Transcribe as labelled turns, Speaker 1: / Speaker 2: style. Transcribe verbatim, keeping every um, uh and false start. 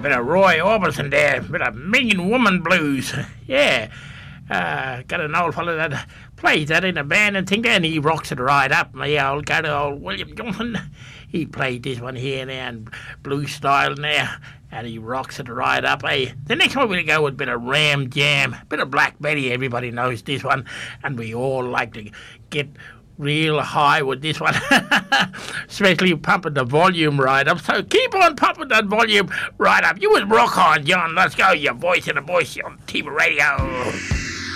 Speaker 1: bit of Roy Orbison there, bit of Million Woman Blues. Yeah. Uh, got an old fellow that plays that in a band and thing there, and he rocks it right up. My old guy, old William Johnson, he played this one here and there, and blues style and there, and he rocks it right up. Hey, the next one we're going to go with a bit of Ram Jam, a bit of Black Betty. Everybody knows this one, and we all like to get real high with this one, especially pumping the volume right up. So keep on pumping that volume right up. You was rock on, John. Let's go. Your voice and a voice on T V Radio.